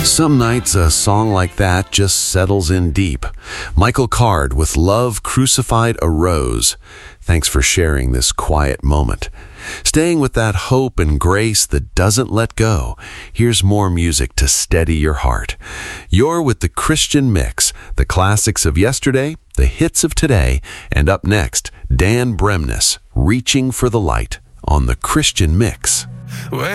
Some nights a song like that just settles in deep. Michael Card with Love Crucified a Rose. Thanks for sharing this quiet moment. Staying with that hope and grace that doesn't let go, here's more music to steady your heart. You're with the Christian Mix, the classics of yesterday, the hits of today, and up next, Dan Bremnes, Reaching for the Light on the Christian Mix.